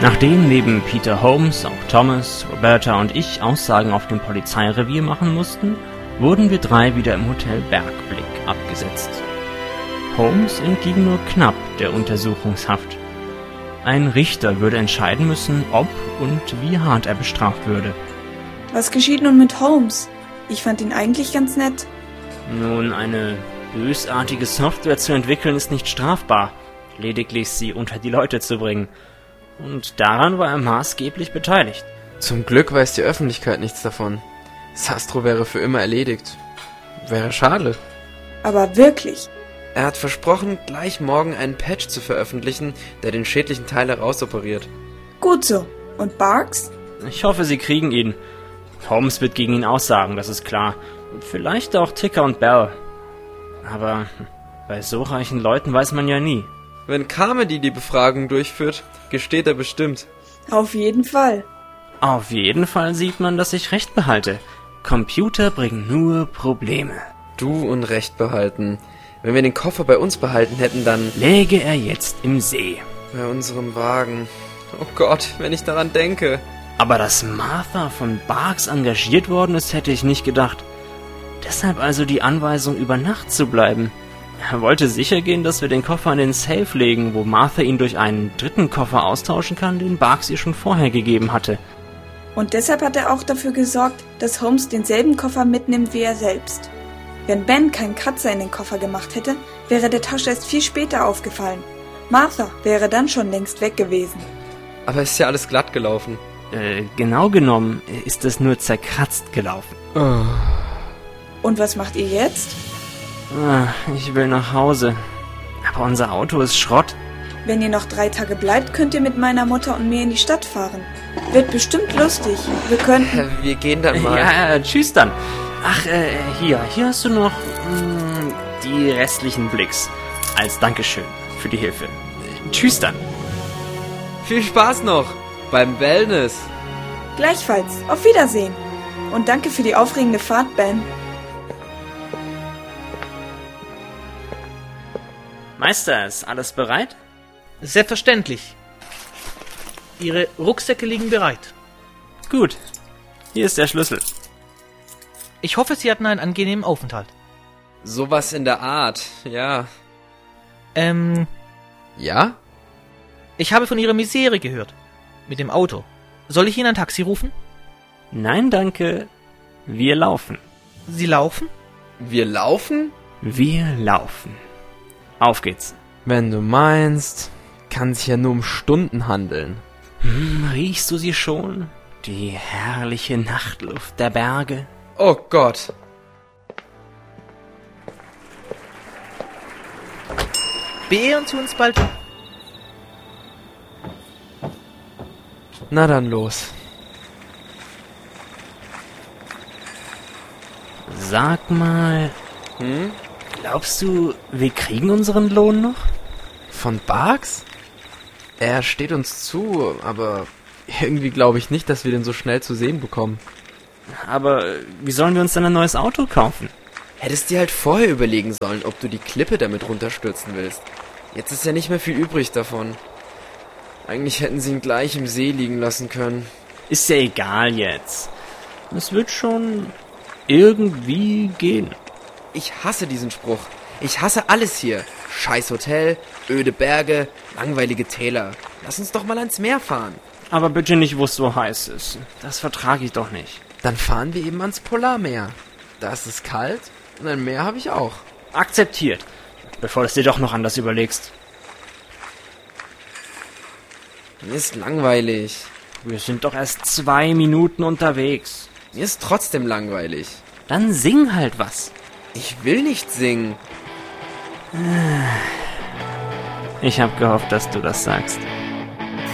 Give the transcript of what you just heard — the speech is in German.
Nachdem neben Peter Holmes auch Thomas, Roberta und ich Aussagen auf dem Polizeirevier machen mussten, wurden wir 3 wieder im Hotel Bergblick abgesetzt. Holmes entging nur knapp der Untersuchungshaft. Ein Richter würde entscheiden müssen, ob und wie hart er bestraft würde. Was geschieht nun mit Holmes? Ich fand ihn eigentlich ganz nett. Nun, eine bösartige Software zu entwickeln ist nicht strafbar, lediglich sie unter die Leute zu bringen. Und daran war er maßgeblich beteiligt. Zum Glück weiß die Öffentlichkeit nichts davon. Sastro wäre für immer erledigt. Wäre schade. Aber wirklich. Er hat versprochen, gleich morgen einen Patch zu veröffentlichen, der den schädlichen Teil herausoperiert. Gut so. Und Barks? Ich hoffe, sie kriegen ihn. Holmes wird gegen ihn aussagen, das ist klar. Und vielleicht auch Ticker und Bell. Aber bei so reichen Leuten weiß man ja nie. Wenn Carmody die Befragung durchführt, gesteht er bestimmt. Auf jeden Fall. Auf jeden Fall sieht man, dass ich recht behalte. Computer bringen nur Probleme. Du und Recht behalten. Wenn wir den Koffer bei uns behalten hätten, dann... Läge er jetzt im See. Bei unserem Wagen. Oh Gott, wenn ich daran denke. Aber dass Martha von Barks engagiert worden ist, hätte ich nicht gedacht. Deshalb also die Anweisung, über Nacht zu bleiben. Er wollte sicher gehen, dass wir den Koffer in den Safe legen, wo Martha ihn durch einen dritten Koffer austauschen kann, den Barks ihr schon vorher gegeben hatte. Und deshalb hat er auch dafür gesorgt, dass Holmes denselben Koffer mitnimmt wie er selbst. Wenn Ben keinen Kratzer in den Koffer gemacht hätte, wäre der Tausch erst viel später aufgefallen. Martha wäre dann schon längst weg gewesen. Aber es ist ja alles glatt gelaufen. Genau genommen ist es nur zerkratzt gelaufen. Oh. Und was macht ihr jetzt? Ich will nach Hause. Aber unser Auto ist Schrott. Wenn ihr noch 3 Tage bleibt, könnt ihr mit meiner Mutter und mir in die Stadt fahren. Wird bestimmt lustig. Wir könnten... Wir gehen dann mal. Ja, tschüss dann. Ach, hier hast du noch die restlichen Blicks. Als Dankeschön für die Hilfe. Tschüss dann. Viel Spaß noch beim Wellness. Gleichfalls. Auf Wiedersehen. Und danke für die aufregende Fahrt, Ben. Meister, ist alles bereit? Selbstverständlich. Ihre Rucksäcke liegen bereit. Gut. Hier ist der Schlüssel. Ich hoffe, Sie hatten einen angenehmen Aufenthalt. Sowas in der Art, ja. Ja? Ich habe von Ihrer Misere gehört. Mit dem Auto. Soll ich Ihnen ein Taxi rufen? Nein, danke. Wir laufen. Sie laufen? Wir laufen? Wir laufen. Auf geht's. Wenn du meinst, kann sich ja nur um Stunden handeln. Riechst du sie schon? Die herrliche Nachtluft der Berge? Oh Gott. Beehren Sie uns bald. Na dann los. Sag mal, glaubst du, wir kriegen unseren Lohn noch? Von Barks? Er steht uns zu, aber irgendwie glaube ich nicht, dass wir den so schnell zu sehen bekommen. Aber wie sollen wir uns dann ein neues Auto kaufen? Hättest dir halt vorher überlegen sollen, ob du die Klippe damit runterstürzen willst. Jetzt ist ja nicht mehr viel übrig davon. Eigentlich hätten sie ihn gleich im See liegen lassen können. Ist ja egal jetzt. Es wird schon irgendwie gehen. Ich hasse diesen Spruch. Ich hasse alles hier. Scheiß Hotel, öde Berge, langweilige Täler. Lass uns doch mal ans Meer fahren. Aber bitte nicht, wo es so heiß ist. Das vertrage ich doch nicht. Dann fahren wir eben ans Polarmeer. Da ist es kalt und ein Meer habe ich auch. Akzeptiert. Bevor du es dir doch noch anders überlegst. Mir ist langweilig. Wir sind doch erst 2 Minuten unterwegs. Mir ist trotzdem langweilig. Dann sing halt was. Ich will nicht singen. Ich hab gehofft, dass du das sagst.